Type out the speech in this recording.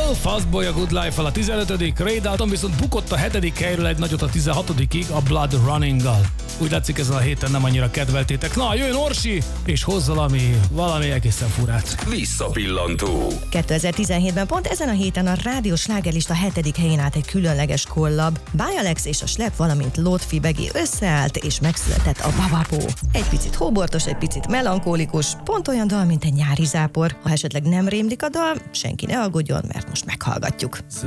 Adele, Fastboy a Good Life-val a 15. Ray Dalton viszont bukott a 7. helyről egy nagyot a 16-ig a Blood Running-gal. Úgy látszik, ezen a héten nem annyira kedveltétek. Na, jöjjön Orsi, és hoz valami egészen furát. Visszapillantó. 2017-ben pont ezen a héten a rádiós slágerlista 7. helyén állt egy különleges kollab. Bajalex és a Slep, valamint Lotfi Begi összeállt, és megszületett a Babapó. Egy picit hóbortos, egy picit melankólikus, pont olyan dal, mint egy nyári zápor. Ha esetleg nem rémlik a dal, senki ne aggódjon, mert most meghallgatjuk.